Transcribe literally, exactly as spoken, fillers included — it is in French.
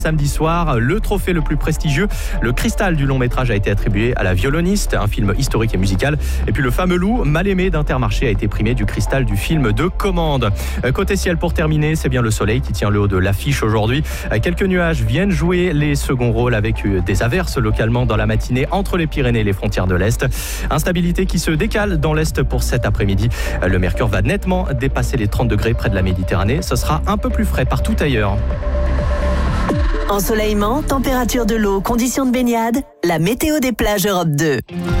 Samedi soir, le trophée le plus prestigieux, le Cristal du long métrage, a été attribué à La Violoniste, un film historique et musical. Et puis le fameux loup, mal aimé d'Intermarché, a été primé du Cristal du film de commande. Côté ciel, pour terminer, c'est bien le soleil qui tient le haut de l'affiche aujourd'hui. Quelques nuages viennent jouer les seconds rôles avec des averses localement dans la matinée entre les Pyrénées et les frontières de l'Est. Instabilité qui se décale dans l'Est pour cet après-midi. Le mercure va nettement dépasser les trente degrés près de la Méditerranée. Ce sera un peu plus frais partout ailleurs. Ensoleillement, température de l'eau, conditions de baignade, la météo des plages Europe deux.